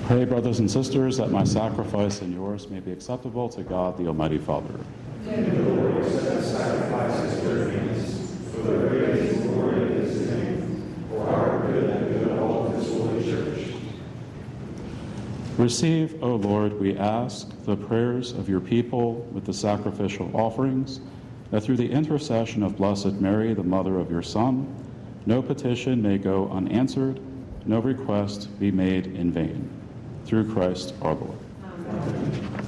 Pray, brothers and sisters, that my sacrifice and yours may be acceptable to God, the Almighty Father. And the Lord accept sacrifices at your hands for the praise and glory of his name, for our good and the good of all his holy church. Receive, O Lord, we ask, the prayers of your people with the sacrificial offerings, that through the intercession of Blessed Mary, the mother of your Son, no petition may go unanswered, no request be made in vain. Through Christ our Lord. Amen.